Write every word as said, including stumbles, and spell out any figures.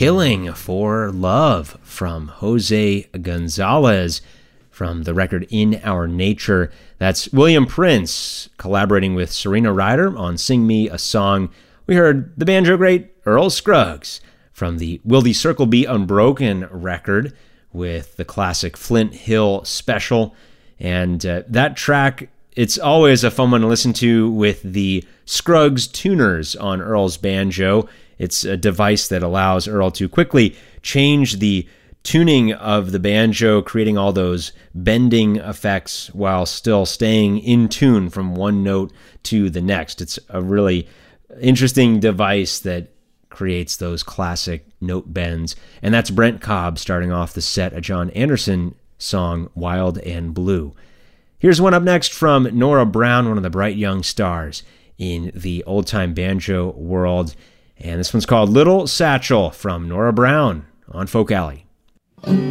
Killing for Love from Jose Gonzalez from the record In Our Nature. That's William Prince collaborating with Serena Ryder on Sing Me a Song. We heard the banjo great Earl Scruggs from the Will the Circle Be Unbroken record with the classic Flint Hill Special. And uh, that track, it's always a fun one to listen to with the Scruggs tuners on Earl's banjo. It's a device that allows Earl to quickly change the tuning of the banjo, creating all those bending effects while still staying in tune from one note to the next. It's a really interesting device that creates those classic note bends. And that's Brent Cobb starting off the set, a John Anderson song, Wild and Blue. Here's one up next from Nora Brown, one of the bright young stars in the old-time banjo world. And this one's called Little Satchel from Nora Brown on Folk Alley.